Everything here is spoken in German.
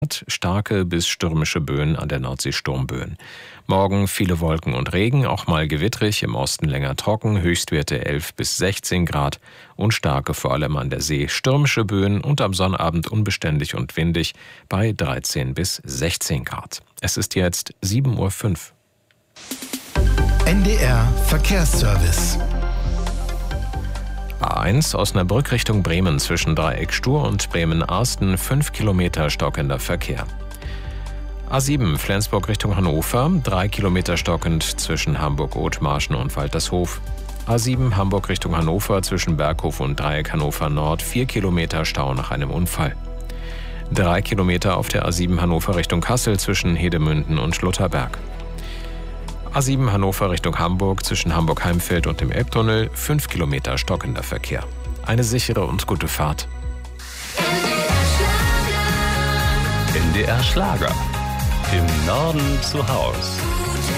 Grad, starke bis stürmische Böen, an der Nordsee Sturmböen. Morgen viele Wolken und Regen, auch mal gewittrig, im Osten länger trocken, Höchstwerte 11 bis 16 Grad und starke, vor allem an der See, stürmische Böen und am Sonnabend unbeständig und windig bei 13 bis 16 Grad. Es ist jetzt 7:05 Uhr. NDR Verkehrsservice. A1 Osnabrück Richtung Bremen zwischen Dreieck Stur und Bremen-Arsten 5 Kilometer stockender Verkehr. A7 Flensburg Richtung Hannover 3 Kilometer stockend zwischen Hamburg-Othmarschen und Waltershof. A7 Hamburg Richtung Hannover zwischen Berghof und Dreieck Hannover Nord 4 Kilometer Stau nach einem Unfall. 3 Kilometer auf der A7 Hannover Richtung Kassel zwischen Hedemünden und Schlutterberg. A7 Hannover Richtung Hamburg zwischen Hamburg-Heimfeld und dem Elbtunnel 5 Kilometer stockender Verkehr. Eine sichere und gute Fahrt. NDR Schlager. Im Norden zu Haus.